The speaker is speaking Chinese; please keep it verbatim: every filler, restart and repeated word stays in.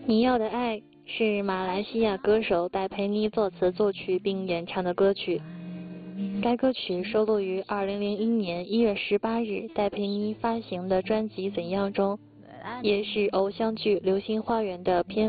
你要的爱是马来西亚歌手戴佩妮作词作曲并演唱的歌曲。该歌曲收录于二零零一年一月十八日戴佩妮发行的专辑《怎样》中，也是偶像剧《流星花园》的片